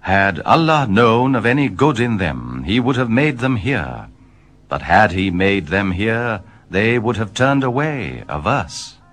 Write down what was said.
Had Allah known of any good in them, he would have made them hear. But had he made them hear, they would have turned away of us.